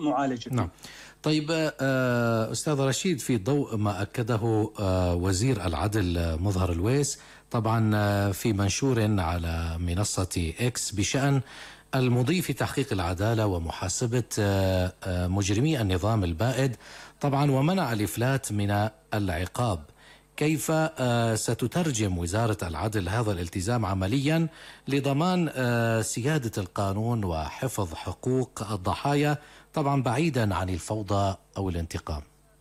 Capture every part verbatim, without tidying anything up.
معالجته. نعم. طيب أستاذ رشيد، في ضوء ما أكده وزير العدل مظهر الويس طبعا في منشور على منصة إكس بشأن المضي في تحقيق العدالة ومحاسبة مجرمي النظام البائد طبعا ومنع الإفلات من العقاب، كيف ستترجم وزارة العدل هذا الالتزام عمليا لضمان سيادة القانون وحفظ حقوق الضحايا طبعا بعيدا عن الفوضى أو الانتقام؟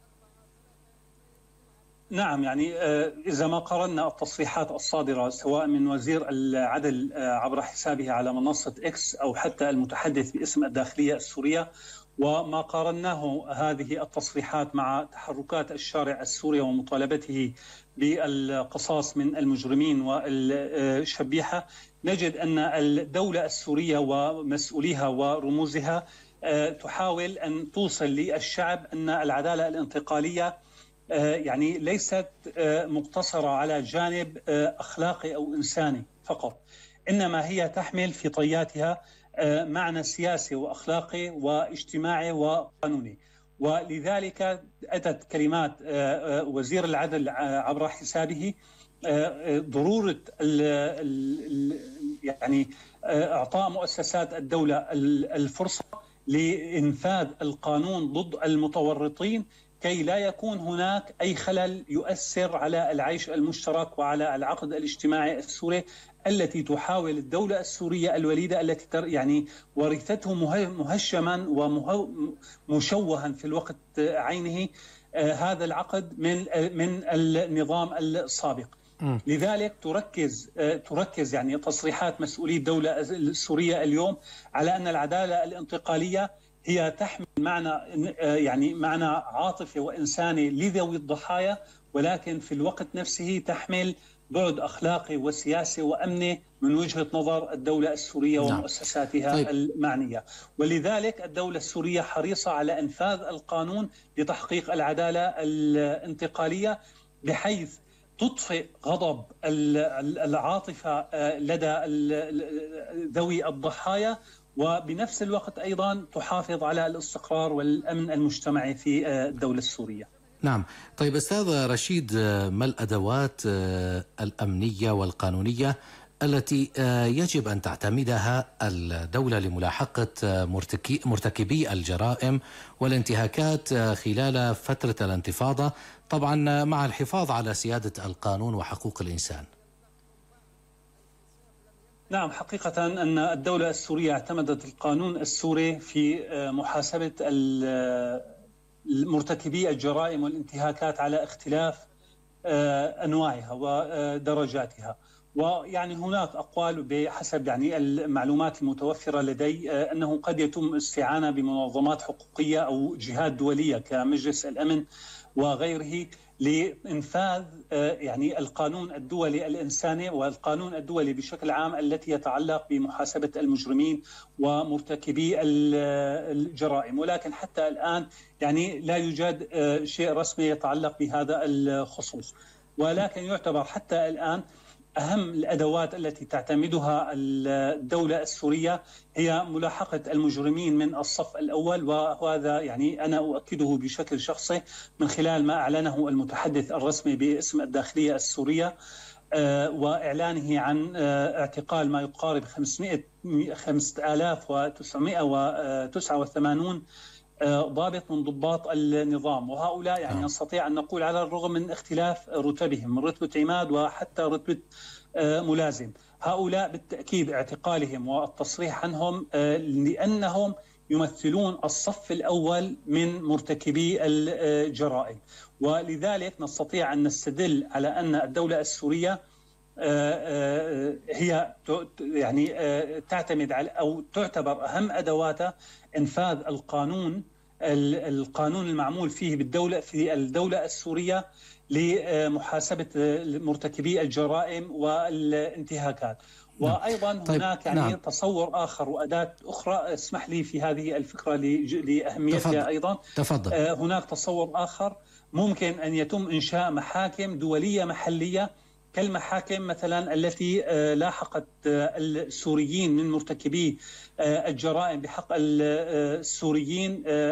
نعم، يعني إذا ما قارنا التصريحات الصادرة سواء من وزير العدل عبر حسابه على منصة إكس أو حتى المتحدث باسم الداخلية السورية، وما قارناه هذه التصريحات مع تحركات الشارع السوري ومطالبته بالقصاص من المجرمين والشبيحة، نجد أن الدولة السورية ومسؤوليها ورموزها تحاول أن توصل للشعب أن العدالة الانتقالية يعني ليست مقتصرة على جانب أخلاقي أو إنساني فقط، إنما هي تحمل في طياتها معنى سياسي وأخلاقي واجتماعي وقانوني. ولذلك أتت كلمات وزير العدل عبر حسابه ضرورة يعني إعطاء مؤسسات الدولة الفرصة لإنفاذ القانون ضد المتورطين كي لا يكون هناك أي خلل يؤثر على العيش المشترك وعلى العقد الاجتماعي السوري التي تحاول الدولة السورية الوليدة التي يعني ورثته مهشما ومشوها في الوقت عينه هذا العقد من من النظام السابق. لذلك تركز تركز يعني تصريحات مسؤولي الدولة السورية اليوم على أن العدالة الانتقالية هي تحمل معنى يعني معنى عاطفي وإنساني لذوي الضحايا، ولكن في الوقت نفسه تحمل بعد أخلاقي وسياسي وأمني من وجهة نظر الدولة السورية ومؤسساتها طيب. المعنية. ولذلك الدولة السورية حريصة على إنفاذ القانون لتحقيق العدالة الانتقالية بحيث تطفئ غضب العاطفة لدى ذوي الضحايا، وبنفس الوقت أيضا تحافظ على الاستقرار والأمن المجتمعي في الدولة السورية. نعم. طيب أستاذ رشيد، ما الأدوات الأمنية والقانونية التي يجب أن تعتمدها الدولة لملاحقة مرتكبي الجرائم والانتهاكات خلال فترة الانتفاضة طبعا مع الحفاظ على سيادة القانون وحقوق الإنسان؟ نعم، حقيقة أن الدولة السورية اعتمدت القانون السوري في محاسبة مرتكبي الجرائم والانتهاكات على اختلاف أنواعها ودرجاتها. ويعني هناك أقوال بحسب يعني المعلومات المتوفرة لدي أنه قد يتم استعانة بمنظمات حقوقية أو جهات دولية كمجلس الأمن وغيره لإنفاذ يعني القانون الدولي الإنساني والقانون الدولي بشكل عام التي يتعلق بمحاسبة المجرمين ومرتكبي الجرائم. ولكن حتى الآن يعني لا يوجد شيء رسمي يتعلق بهذا الخصوص، ولكن يعتبر حتى الآن أهم الأدوات التي تعتمدها الدولة السورية هي ملاحقة المجرمين من الصف الأول، وهذا يعني أنا أؤكده بشكل شخصي من خلال ما أعلنه المتحدث الرسمي باسم الداخلية السورية وإعلانه عن اعتقال ما يقارب خمسة آلاف وتسعمائة وتسعة وثمانين ضابط من ضباط النظام، وهؤلاء يعني نستطيع أن نقول على الرغم من اختلاف رتبهم من رتبة عماد وحتى رتبة ملازم، هؤلاء بالتأكيد اعتقالهم والتصريح عنهم لأنهم يمثلون الصف الأول من مرتكبي الجرائم. ولذلك نستطيع أن نستدل على أن الدولة السورية هي يعني تعتمد على أو تعتبر أهم أدواتها إنفاذ القانون القانون المعمول فيه بالدولة في الدولة السورية لمحاسبة مرتكبي الجرائم والانتهاكات. وأيضا طيب. هناك يعني نعم. تصور آخر وأداة أخرى، اسمح لي في هذه الفكرة لأهميتها أيضا. تفضل. هناك تصور آخر، ممكن أن يتم إنشاء محاكم دولية محلية كالمحاكم مثلا التي لاحقت السوريين من مرتكبي الجرائم بحق السوريين